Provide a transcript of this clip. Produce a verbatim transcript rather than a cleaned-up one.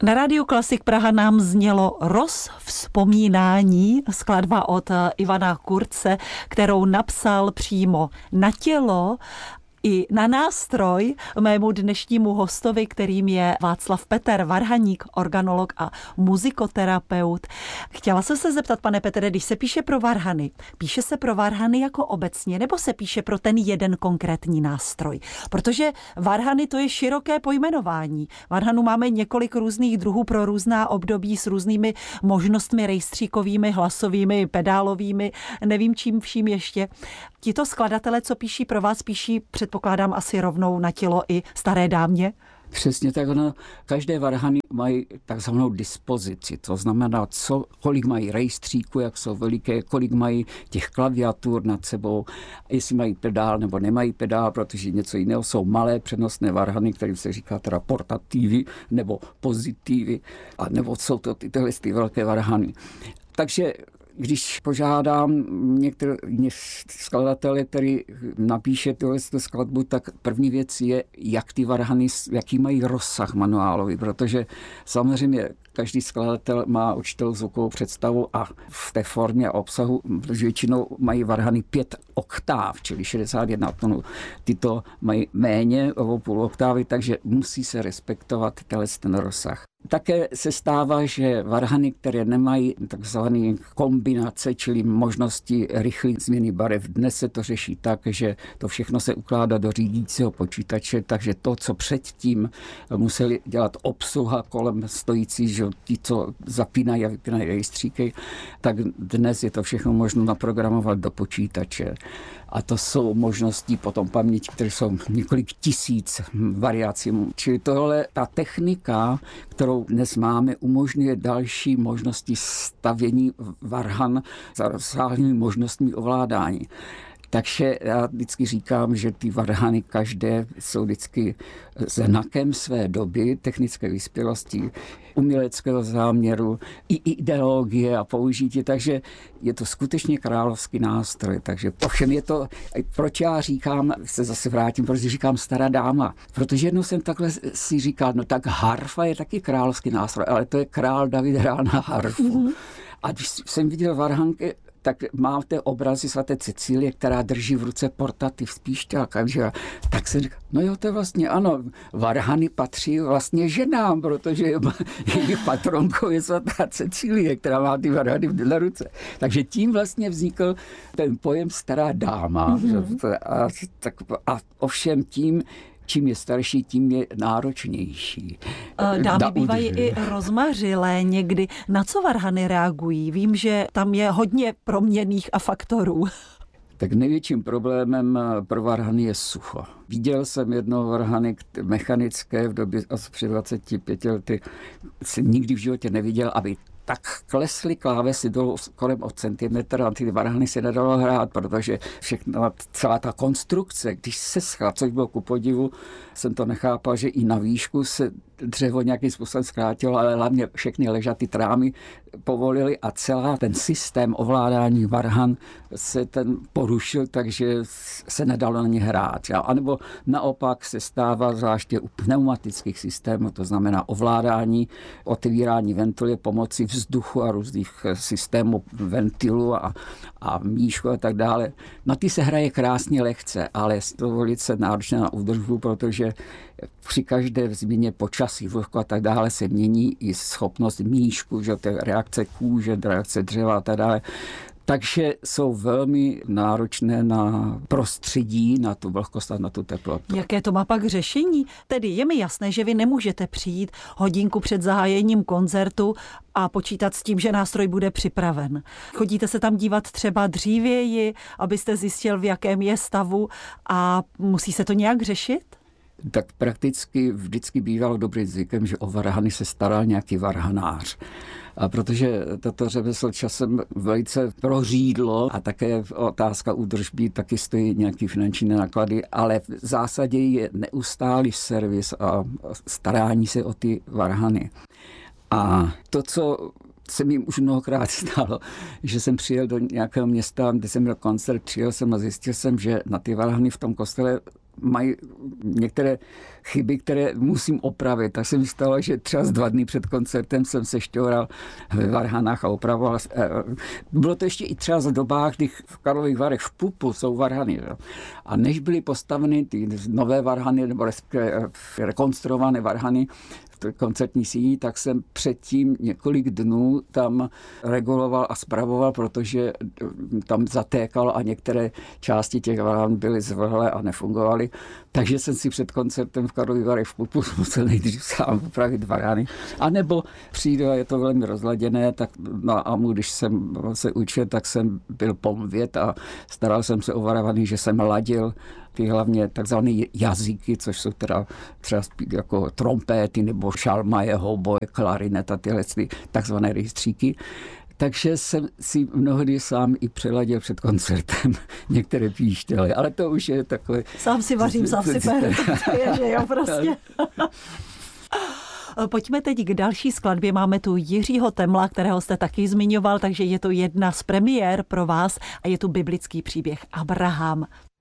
Na Rádiu Klasik Praha nám znělo Rozvzpomínání, skladba od Ivana Kurze, kterou napsal přímo na tělo i na nástroj mému dnešnímu hostovi, kterým je Václav Peter Varhaník, organolog a muzikoterapeut. Chtěla jsem se zeptat, pane Petere, když se píše pro varhany, píše se pro varhany jako obecně, nebo se píše pro ten jeden konkrétní nástroj? Protože varhany to je široké pojmenování. Varhanu máme několik různých druhů pro různá období s různými možnostmi rejstříkovými, hlasovými, pedálovými, nevím čím vším ještě. Tito skladatelé, co píší pro vás, píší, předpokládám, asi rovnou na tělo i staré dámě? Přesně tak, ono, každé varhany mají takzvanou dispozici, to znamená, co, kolik mají rejstříků, jak jsou veliké, kolik mají těch klaviatur nad sebou, jestli mají pedál nebo nemají pedál, protože něco jiného jsou malé přenosné varhany, kterým se říká teda portativy nebo pozitivy, a nebo jsou to tyhle ty velké varhany. Takže když požádám některé skladatele, který napíše tuhle skladbu, tak první věc je, jak ty varhany, jaký mají rozsah manuálový, protože samozřejmě každý skladatel má určitou zvukovou představu a v té formě a obsahu, protože většinou mají varhany pět oktáv, čili šedesát jedna tónů. Tyto mají méně o půl oktávy, takže musí se respektovat ten rozsah. Také se stává, že varhany, které nemají takzvané kombinace, čili možnosti rychlé změny barev, dnes se to řeší tak, že to všechno se ukládá do řídícího počítače, takže to, co předtím museli dělat obsluha kolem stojící, že ti, co zapínají a vypínají rejstříky, tak dnes je to všechno možno naprogramovat do počítače. A to jsou možnosti potom paměti, které jsou několik tisíc variací. Čili tohle, ta technika, kterou dnes máme, umožňuje další možnosti stavění varhan za rozsáhlými možnostmi ovládání. Takže já vždycky říkám, že ty varhany každé jsou vždycky znakem své doby, technické vyspělosti, uměleckého záměru, i ideologie a použití, takže je to skutečně královský nástroj. Takže ovšem je to, proč já říkám, se zase vrátím, proč říkám stará dáma, protože jednou jsem takhle si říkal, no tak harfa je taky královský nástroj, ale to je král David hrál na harfu. Mm-hmm. A když jsem viděl varhanky, tak máte obrazy svaté Cecílie, která drží v ruce portativ spíšťák. Tak jsem říkal, no jo, to je vlastně ano, varhany patří vlastně ženám, protože jejich patronkou je svatá Cecílie, která má ty varhany v ruce. Takže tím vlastně vznikl ten pojem stará dáma. Mm-hmm. A, tak, a ovšem tím, čím je starší, tím je náročnější. Dámy bývají i rozmařilé někdy. Na co varhany reagují? Vím, že tam je hodně proměnných a faktorů. Tak největším problémem pro varhany je sucho. Viděl jsem jedno varhany mechanické v době asi před dvaceti pěti lety. Jsem nikdy v životě neviděl, aby tak klesly klávesy dolů kolem od centimetr a ty varhany se nedalo hrát, protože všechno, celá ta konstrukce, když se schla, což bylo ku podivu, jsem to nechápal, že i na výšku se dřevo nějakým způsobem zkrátilo, ale hlavně všechny ležaty trámy povolili a celá ten systém ovládání varhan se ten porušil, takže se nedalo na ně hrát. A nebo naopak se stává zvláště u pneumatických systémů, to znamená ovládání, otevírání ventilu pomocí vzduchu a různých systémů ventilů a, a míšku a tak dále. Na ty se hraje krásně lehce, ale je to velice náročné na údržbu, protože při každé změně počasí, vlhko a tak dále se mění i schopnost míšku, že to je reakce kůže, reakce dřeva a tak dále. Takže jsou velmi náročné na prostředí, na tu vlhkost a na tu teplotu. Jaké to má pak řešení? Tedy je mi jasné, že vy nemůžete přijít hodinku před zahájením koncertu a počítat s tím, že nástroj bude připraven. Chodíte se tam dívat třeba dřívěji, abyste zjistil, v jakém je stavu a musí se to nějak řešit? Tak prakticky vždycky bývalo dobrým zvykem, že o varhany se staral nějaký varhanář. A protože toto řemeslo časem velice prořídlo a také otázka údržby taky stojí nějaký finanční náklady, ale v zásadě je neustálý servis a starání se o ty varhany. A to, co se mi už mnohokrát stalo, že jsem přijel do nějakého města, kde jsem měl koncert, přijel jsem a zjistil jsem, že na ty varhany v tom kostele mají některé chyby, které musím opravit. Tak se mi stalo, že třeba dva dny před koncertem jsem se šťoural ve varhanách a opravoval. Bylo to ještě i třeba za dobách, kdy v Karlových Varech v pupu jsou varhany. Jo. A než byly postaveny ty nové varhany, nebo rekonstruované varhany, koncertní síní, tak jsem předtím několik dnů tam reguloval a spravoval, protože tam zatékalo a některé části těch varhan byly zvlhlé a nefungovaly. Takže jsem si před koncertem v Karlových Varech v pupu musel nejdřív sám upravit varhany. A nebo přijdu a je to velmi rozladěné, tak na AMU, když jsem se učil, tak jsem byl pomvět a staral jsem se o varhany, že jsem ladil ty hlavně takzvané jazyky, což jsou teda třeba jako trompéty nebo šalmaje, hoboje, klarinet a tyhle takzvané rejstříky. Takže jsem si mnohdy sám i přeladil před koncertem některé píštěle, ale to už je takové... Sám si vařím, sám si peru, je, že jo, prostě. Pojďme teď k další skladbě. Máme tu Jiřího Temla, kterého jste taky zmiňoval, takže je to jedna z premiér pro vás a je tu biblický příběh Abraham.